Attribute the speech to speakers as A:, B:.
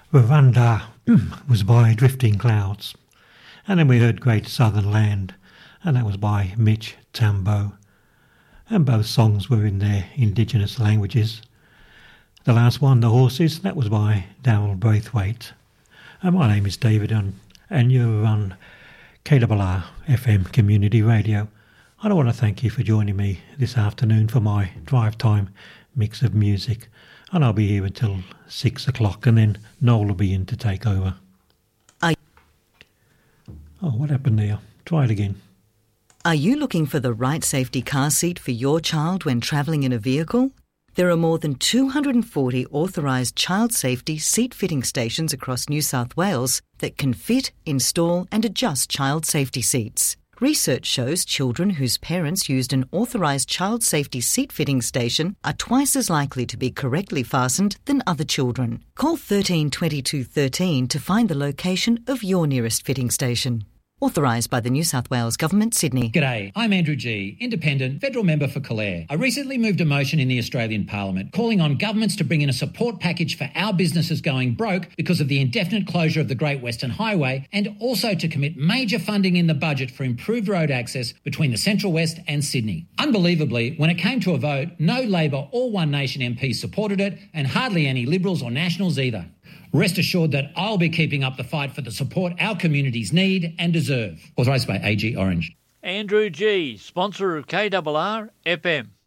A: Rwanda was by Drifting Clouds. And then we heard Great Southern Land, and that was by Mitch Tambo. And both songs were in their indigenous languages. The last one, The Horses, that was by Darryl Braithwaite. And my name is David, and you're on KRR FM Community Radio. And I want to thank you for joining me this afternoon for my drive time mix of music. And I'll be here until 6 o'clock, and then Noel will be in to take over. Oh, what happened there? Try it again.
B: Are you looking for the right safety car seat for your child when travelling in a vehicle? There are more than 240 authorised child safety seat fitting stations across New South Wales that can fit, install and adjust child safety seats. Research shows children whose parents used an authorised child safety seat fitting station are twice as likely to be correctly fastened than other children. Call 13 22 13 to find the location of your nearest fitting station. Authorised by the New South Wales Government, Sydney.
C: G'day, I'm Andrew G, Independent, Federal Member for Calare. I recently moved a motion in the Australian Parliament calling on governments to bring in a support package for our businesses going broke because of the indefinite closure of the Great Western Highway, and also to commit major funding in the budget for improved road access between the Central West and Sydney. Unbelievably, when it came to a vote, no Labor or One Nation MPs supported it, and hardly any Liberals or Nationals either. Rest assured that I'll be keeping up the fight for the support our communities need and deserve. Authorised by AG Orange.
D: Andrew G, sponsor of KRR FM.